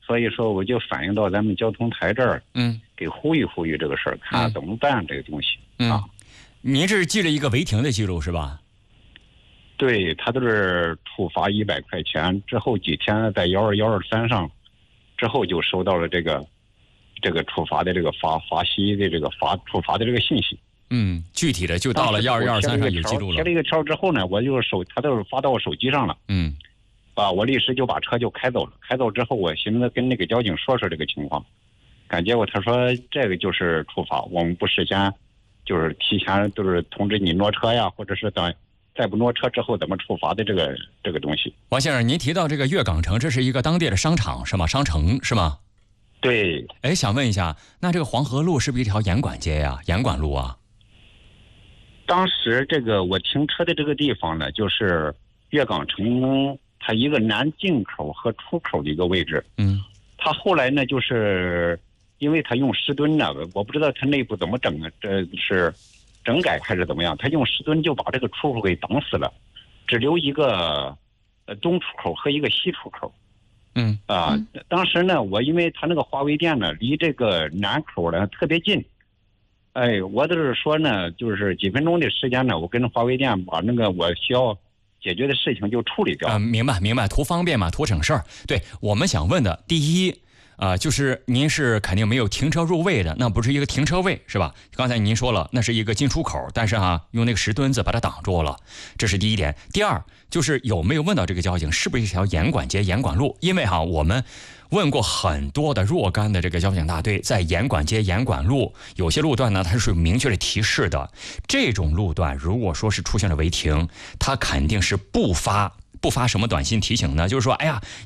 所以说我就反映到咱们交通台这儿，给呼吁呼吁这个事儿，看怎么办这个东西啊。 您这是记了一个违停的记录是吧？ 对，他都是处罚100块钱，之后几天在12123上，之后就收到了这个处罚的这个罚息的这个处罚的这个信息。 具体的就到了12123上有记录了。 贴了一个条之后呢，我就他都是发到我手机上了。我立时就把车就开走了。开走之后，我寻思跟那个交警说这个情况，结果他说这个就是处罚，我们不事先就是提前都是通知你挪车呀，或者是等再不挪车之后怎么处罚的这个东西。 王先生，您提到这个粤港城，这是一个当地的商场是吗？商城是吗？ 对。 想问一下，那这个黄河路是不是一条严管街呀？严管路啊？ 当时这个我停车的这个地方呢，就是粤港城它一个南进口和出口的一个位置。它后来呢，就是因为它用石墩呢，我不知道它内部怎么整的，这是整改还是怎么样？它用石墩就把这个出口给挡死了，只留一个东出口和一个西出口。当时呢，我因为它那个华为店呢，离这个南口呢特别近。我都是说呢，就是几分钟的时间呢，我跟华为店把那个我需要解决的事情就处理掉。 明白，图方便嘛，图省事儿。对，我们想问的，第一，就是您是肯定没有停车入位的，那不是一个停车位是吧？刚才您说了，那是一个进出口，但是用那个石墩子把它挡住了，这是第一点。第二，就是有没有问到这个交警是不是一条严管街、严管路？因为我们问过很多的若干的这个交警大队，在严管街、严管路有些路段呢，它是有明确的提示的。这种路段如果说是出现了违停，它肯定是不发什么短信提醒呢？就是说，